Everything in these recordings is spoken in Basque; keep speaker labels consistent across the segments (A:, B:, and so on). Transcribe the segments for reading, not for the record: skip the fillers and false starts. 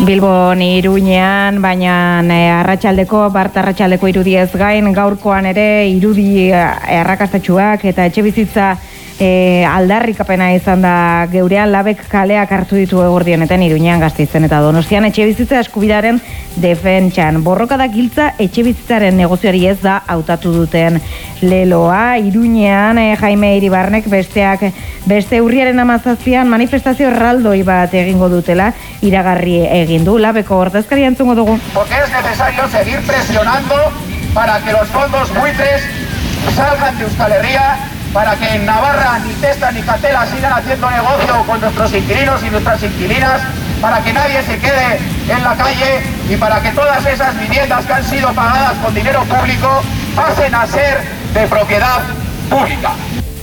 A: Bilbon Iruñean, baina arratsaldeko irudiez gain, gaurkoan ere irudi arrakastatsuak eta etxebizitza aldarrikapena izan da geurean. Labek kaleak hartu ditu egurdienetan Iruñean, Gasteizen eta Donostian etxebizitza eskubidaren defentsan. Borrokada giltza etxebizitzaren negozioari ez da hautatu duten leloa. Iruñean Jaime Iribarnek beste urriaren 17an manifestazio erraldoi bat egingo dutela iragarri egin du. Labeko ordezkaria entzungo dugu.
B: Porque es necesario seguir presionando para que los fondos buitres salgan de Euskal Herria, para que en Navarra ni Testa ni Catela sigan haciendo negocio con nuestros inquilinos y nuestras inquilinas, para que nadie se quede en la calle y para que todas esas viviendas que han sido pagadas con dinero público pasen a ser de propiedad pública.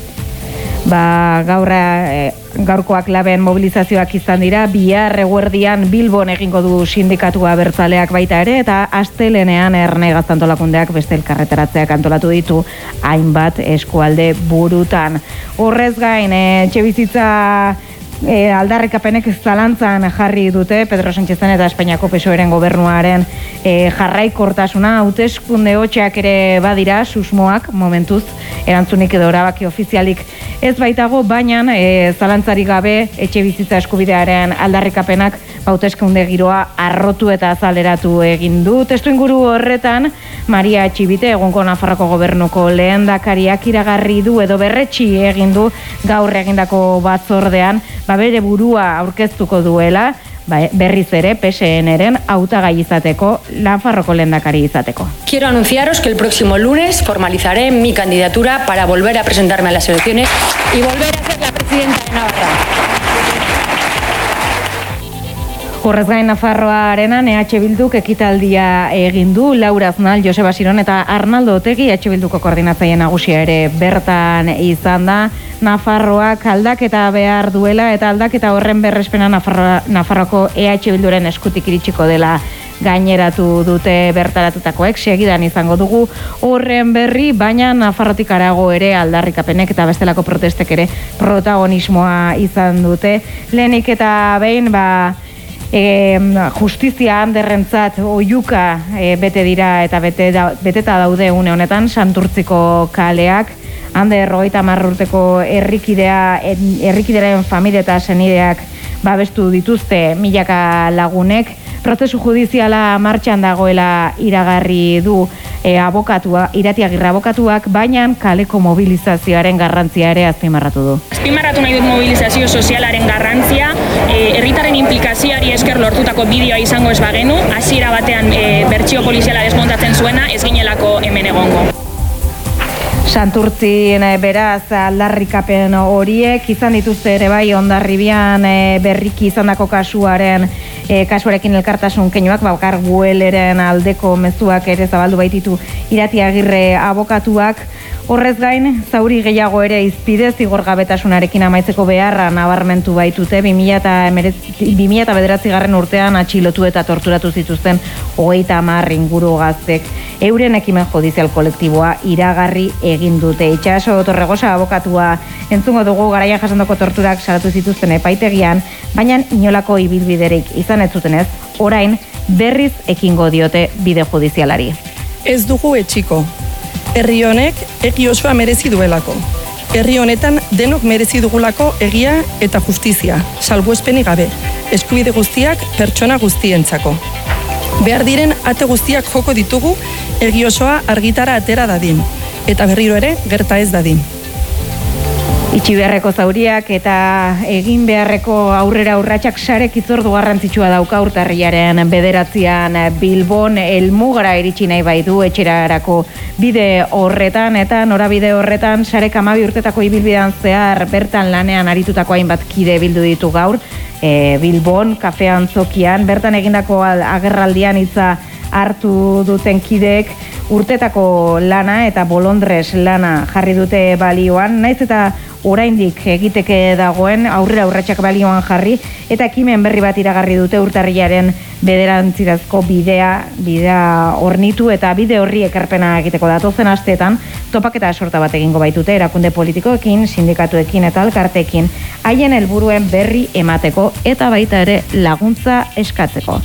A: Gaurkoak Laben mobilizazioak izan dira, bihar eguerdian Bilbon egingo du sindikatua abertzaleak baita ere, eta astelenean Erne Gaztantolakundeak beste elkarretaratzeak antolatu ditu hainbat eskualde burutan. Horrez gain, etxebizitza aldarrikapenek zalantzan jarri dute Pedro Sánchezen eta Espainiako PSOEren gobernuaren jarraikortasuna. Hauteskunde hotxeak ere badira susmoak, momentuz erantzunik edo erabaki ofizialik ez baitago, baina zalantzarik gabe etxebizitza eskubidearen aldarrikapenak hauteskunde giroa arrotu eta azaleratu egin du. Testuinguru horretan Maria Txibite, egungo Nafarroko gobernuko lehendakariak iragarri du edo berretsi egin du gaur egindako batzordean bere burua aurkeztuko duela, berriz ere PSN-eren hautagai izateko, Nafarroko lehendakari izateko.
C: Quiero anunciaros que el próximo lunes formalizaré mi candidatura para volver a presentarme a las elecciones y volver a ser la presidenta de Navarra.
A: Horrez gain Nafarroarenan EH Bilduk ekitaldia egin du. Laura Aznal, Joseba Siron eta Arnaldo Otegi EH Bilduko koordinatzaile nagusia ere bertan izan da. Nafarroak aldaketa behar duela eta aldaketa horren berrespena Nafarroko EH Bilduren eskutik iritsiko dela gaineratu dute bertaratutakoek. Segidan izango dugu horren berri, baina Nafarrotik harago ere aldarrikapenek eta bestelako protestek ere protagonismoa izan dute. Lehenik eta behin justizia handerrentzat oihuka bete dira eta beteta daude une honetan Santurtziko kaleak. Ander 30 urteko herrikideren familia eta senideak babestu dituzte milaka lagunek. Prozesu judiziala martxan dagoela iragarri du Irati Agirre abokatuak, baina kaleko mobilizazioaren garrantzia ere azpimarratu du.
D: Azpimarratu nahi dut mobilizazio sozialaren garrantzia, herritarren implikazioari esker lortutako bideoa izango ez bagenu, hasiera batean bertsio poliziala desmontatzen zuena, ez ginelako hemen egongo.
A: Santurtzin beraz aldarrikapen horiek izan dituzte ere bai Hondarribian berriki izandako kasuarekin elkartasun keinuak, bakar gueleren aldeko mezuak ere zabaldu baititu Irati Agirre abokatuak. Horrez gain, zauri gehiago ere izpide zigorgabetasunarekin amaitzeko beharra nabarmentu baitute 2009 urtean atxilotu eta torturatu zituzten 30 inguru gaztek. Euren ekimen judizial kolektiboa iragarri egin dute. Itxaso Torregosa abokatua entzungo dugu garaian jasandako torturak salatu zituzten epaitegian, baina inolako ibilbiderik izan ez zutenez, orain berriz ekingo diote bide judizialari.
E: Ez dugu etxiko. Herri honek egi osoa merezi duelako. Herri honetan denok merezi dugulako egia eta justizia, salbuespenik gabe, eskubide guztiak pertsona guztientzako. Behar diren ate guztiak joko ditugu egi osoa argitara atera dadin, eta berriro ere gerta ez dadin.
A: Itxi beharreko zauriak eta egin beharreko aurrera urratsak sarek hitzordu garrantzitsua dauka urtarrilaren 9an Bilbon helmugara iritsi nahi baitu etxerarako bide horretan, eta norabide horretan sarek 12 urtetako ibilbidean zehar bertan lanean aritutako hainbat kide bildu ditu gaur Bilbon kafean zokian, bertan egindako agerraldian hitza hartu duten kideek urtetako lana eta bolondres lana jarri dute balioan, naiz eta oraindik egiteke dagoen aurrera urratsak balioan jarri, eta ekimen berri bat iragarri dute urtarrilaren 9 bidea hornitu eta bide horri ekarpena egiteko datozen asteetan topaketa sorta bat egingo baitute erakunde politikoekin, sindikatuekin eta elkarteekin haien helburuen berri emateko eta baita ere laguntza eskatzeko.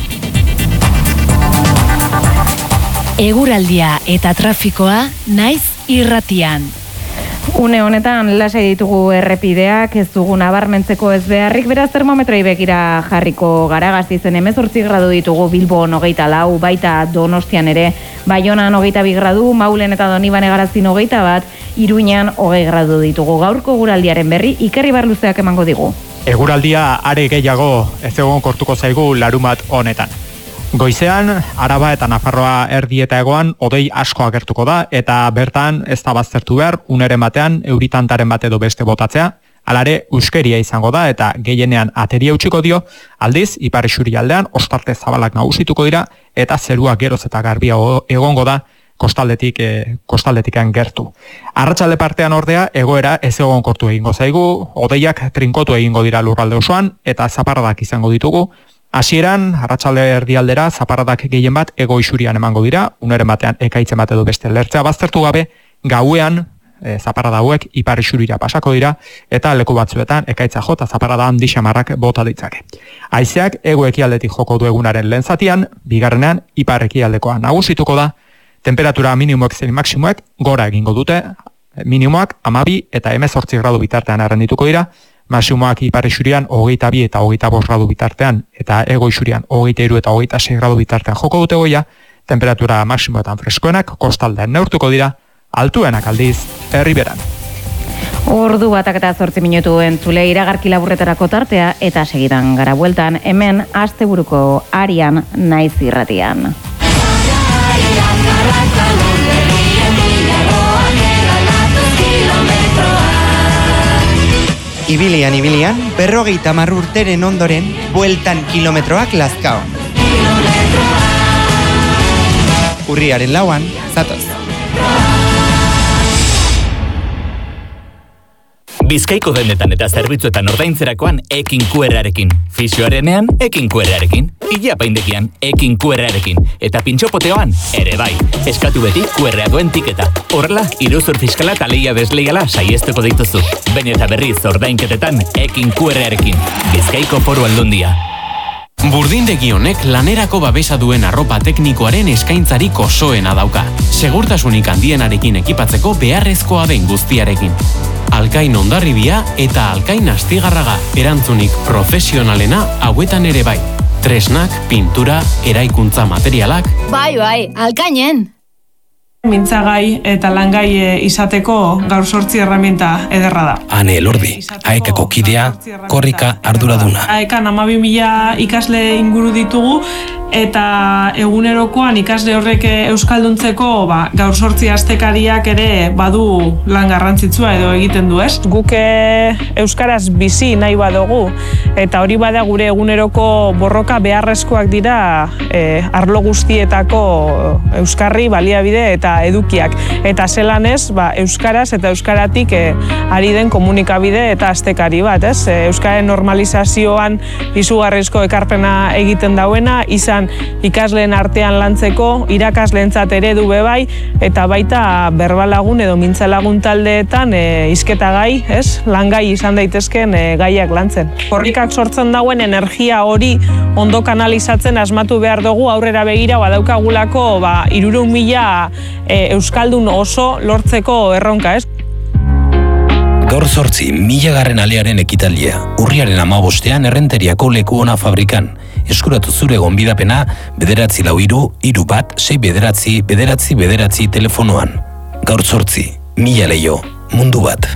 F: Eguraldia eta trafikoa naiz irratian.
A: Une honetan lasai ditugu errepideak, ez dugu nabarmentzeko ez beharrik, beraz termometroi begira jarriko gara. Gasteizen 18 gradu ditugu, Bilbon 24, baita Donostian ere, Baionan 22 gradu, Maulen eta Donibane Garazin 21, Iruñan 20 gradu ditugu. Gaurko eguraldiaren berri Iker Ibarluzeak emango digu.
G: Eguraldia are gehiago ez egonkortuko zaigu larumat honetan. Goizean, Araba eta Nafarroa erdi eta hegoan hodei asko agertuko da, eta bertan ez da baztertu behar, uneren batean, euritantaren bat edo beste botatzea, alare euskeria izango da, eta gehienean ateria utziko dio, aldiz, ipar isurialdean, ostarte zabalak nagusituko dira, eta zerua geroz eta garbia egongo da, kostaldetikan gertu. Arratsalde partean ordea, egoera ez egonkortu egingo zaigu, hodeiak trinkotu egingo dira lurralde osoan, eta zaparradak izango ditugu. Hasieran, arratsalde erdialdera, zaparradak gehien bat ego isurian emango dira, uneren batean ekaitzen bat edo beste lertzea baztertu gabe, gauean, zaparrada hauek ipar isurira pasako dira, eta leku batzuetan ekaitza jota zaparrada handi xamarrak bota ditzake. Haizeak ego ekialdetik joko du egunaren lehen zatian, bigarrenean ipar ekialdekoa nagusituko da, temperatura minimoek zein maksimoek gora egingo dute, minimoak 12 eta 18 gradu bitartean errendituko dira, maximoak ipar isurian 22 eta 25 gradu bitartean, eta ego isurian 23 eta 26 gradu bitartean joko dute goia, temperatura maximoetan freskoenak kostaldean neurtuko dira, altuenak aldiz herriberan.
A: Ordu batak eta 8 minutu entzule iragarki laburretarako tartea, eta segidan gara bueltan, hemen asteburuko arian naiz irratian.
H: Ibilian, 50 urteren ondoren, bueltan kilometroak Lazkaon. Urriaren 4 zatoz.
I: Bizkaiko dendetan eta zerbitzuetan ordaintzerakoan Ekin QR-arekin. Fisioarenean Ekin QR-arekin. Ilapaindekian Ekin QR-arekin. Eta pintxopoteoan ere bai. Eskatu beti QR-a duen tiketa. Horrela, iruzur fiskala eta lehia desleiala saiesteko dituzu. Behin eta berriz ordainketetan Ekin QR-arekin. Bizkaiko Foru Aldundia.
J: Burdindegi honek lanerako babesa duen arropa teknikoaren eskaintzarik osoena dauka. Segurtasunik handienarekin ekipatzeko beharrezkoa den guztiarekin. Alkain Hondarribia eta Alkain Astigarraga, erantzunik profesionalena hauetan ere bai. Tresnak, pintura, eraikuntza materialak.
K: Bai, Alkainen!
L: Mintzagai eta langai izateko gaur 8 erraminta ederra da.
M: Ane Elordi, AEKako kidea, korrika arduraduna.
L: AEKan 12.000 ikasle inguru ditugu, eta egunerokoan ikasle horrek euskalduntzeko gaur 8 astekariak ere badu lan garrantzitsua edo egiten du, ez? Guk euskaraz bizi nahi badugu, eta hori bada gure eguneroko borroka beharrezkoak dira arlo guztietako euskarri baliabide eta edukiak. Eta zelan ez, euskaraz eta euskaratik ari den komunikabide eta astekari bat, ez? Euskaren normalizazioan izugarrizko ekarpena egiten dauena, izan ikasleen artean lantzeko, irakasleentzat eredu bebai, eta baita berbalagun edo mintzalagun taldeetan hizketa gai, ez? Langai izan daitezken gaiak lantzen. Korrikak sortzen dauen energia hori ondo kanalizatzen asmatu behar dugu aurrera begira badaukagulako 300.000 euskaldun oso lortzeko erronka, ez?
M: Gaur 8 1000. alearen ekitaldia, urriaren 15ean Errenteriako Leku Ona fabrikan. Eskuratu zure gonbidapena 943-1-6 telefonoan. Gaur 8 1000 leio, mundu bat.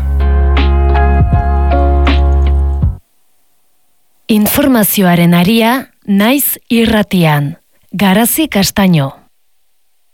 F: Informazioaren aria naiz irratian. Garazi Castaño.